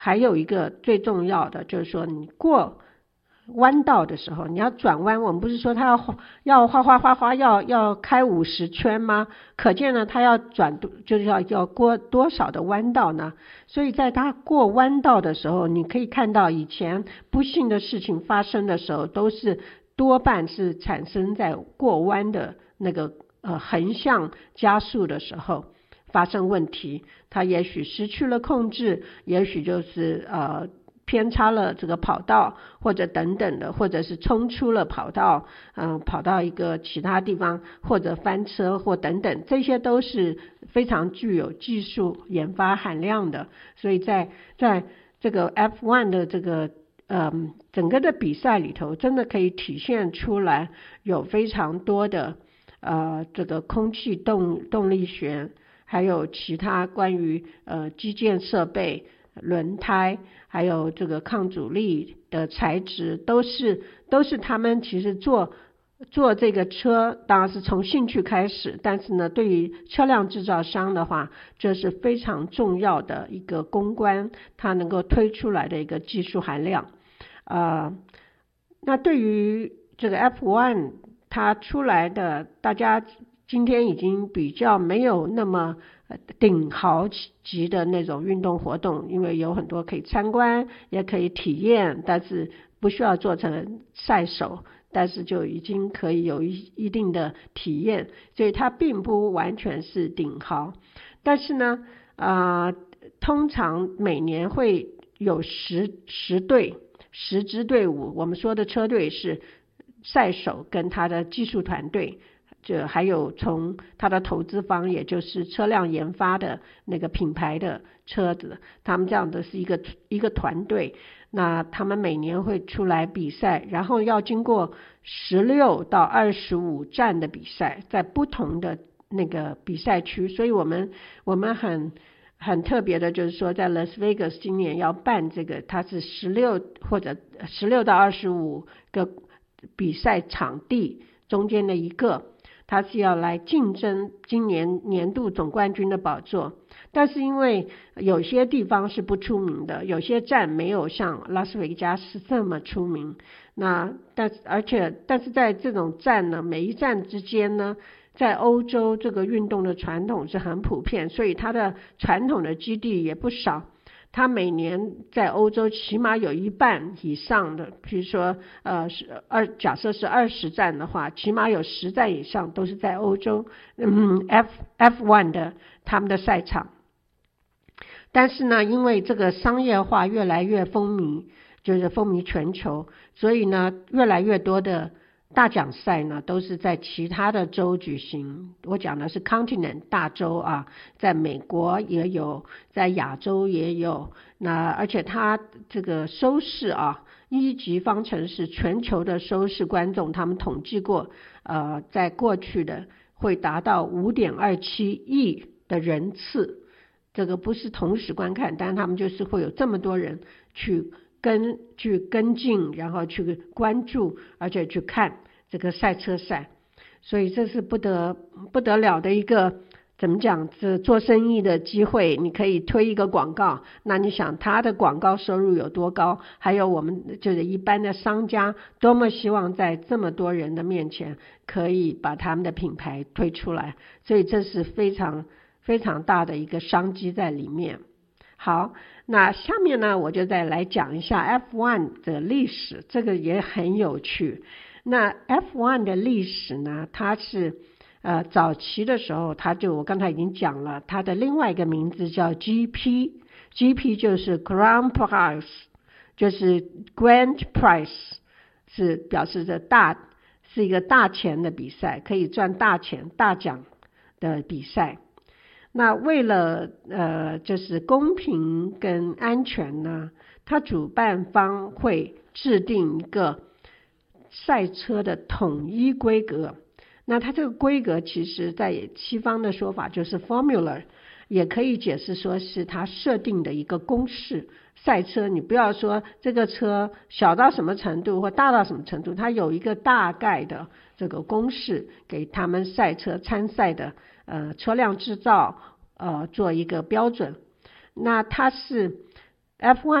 还有一个最重要的就是说，你过弯道的时候，你要转弯，我们不是说他要哗要开50圈吗？可见呢，他要就是要过多少的弯道呢？所以在他过弯道的时候，你可以看到以前不幸的事情发生的时候，多半是产生在过弯的那个横向加速的时候发生问题，他也许失去了控制，也许就是偏差了这个跑道，或者等等的，或者是冲出了跑道，跑到一个其他地方，或者翻车或等等，这些都是非常具有技术研发含量的。所以在这个 F1 的这个整个的比赛里头，真的可以体现出来有非常多的这个空气动力学，还有其他关于基建设备、轮胎，还有这个抗阻力的材质，都是他们其实做这个车当然是从兴趣开始，但是呢，对于车辆制造商的话，这是非常重要的一个公关，它能够推出来的一个技术含量。那对于这个 F1 它出来的，大家今天已经比较没有那么顶豪级的那种运动活动，因为有很多可以参观也可以体验，但是不需要做成赛手，但是就已经可以有一定的体验，所以它并不完全是顶豪。但是呢通常每年会有10支队伍，我们说的车队是赛手跟他的技术团队，这还有从他的投资方，也就是车辆研发的那个品牌的车子，他们这样的是一个团队。那他们每年会出来比赛，然后要经过16到25站的比赛，在不同的那个比赛区。所以我们很特别的就是说，在 Las Vegas 今年要办这个，它是16到25个比赛场地中间的一个，它是要来竞争今年年度总冠军的宝座。但是因为有些地方是不出名的，有些站没有像拉斯维加斯这么出名，但是在这种站呢，每一站之间呢，在欧洲这个运动的传统是很普遍，所以它的传统的基地也不少。它每年在欧洲起码有一半以上的，比如说假设是20站的话，起码有10站以上都是在欧洲F1 的他们的赛场。但是呢，因为这个商业化越来越风靡，就是风靡全球，所以呢，越来越多的大奖赛呢都是在其他的州举行。我讲的是 continent 大洲啊，在美国也有，在亚洲也有。那而且它这个收视啊，1级方程式全球的收视观众，他们统计过，在过去的会达到5.27亿的人次。这个不是同时观看，但是他们就是会有这么多人去跟进，然后去关注，而且去看这个赛车赛。所以这是不得了的一个怎么讲，这做生意的机会。你可以推一个广告，那你想他的广告收入有多高，还有我们就是一般的商家多么希望在这么多人的面前可以把他们的品牌推出来，所以这是非常非常大的一个商机在里面。好，那下面呢，我就再来讲一下 F1 的历史，这个也很有趣。那 F1 的历史呢，它是早期的时候，我刚才已经讲了，它的另外一个名字叫 GP 就是 Grand Prize， 就是 Grand Prize 是表示着是一个大钱的比赛，可以赚大钱大奖的比赛。那为了就是公平跟安全呢，它主办方会制定一个赛车的统一规格。那它这个规格其实在西方的说法就是 formula， 也可以解释说是它设定的一个公式。赛车你不要说这个车小到什么程度或大到什么程度，它有一个大概的这个公式给他们赛车参赛的车辆制造做一个标准。那它是 F1